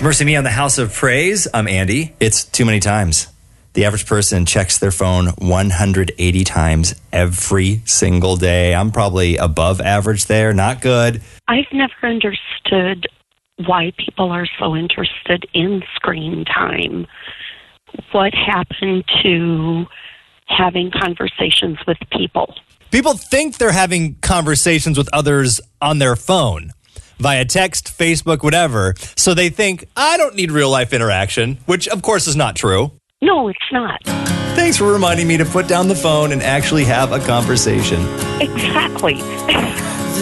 Mercy Me on the House of Praise. I'm Andy. It's too many times. The average person checks their phone 180 times every single day. I'm probably above average there. Not good. I've never understood why people are so interested in screen time. What happened to having conversations with people? People think they're having conversations with others on their phone via text, Facebook, whatever. So they think, I don't need real life interaction, which of course is not true. No, it's not. Thanks for reminding me to put down the phone and actually have a conversation. Exactly.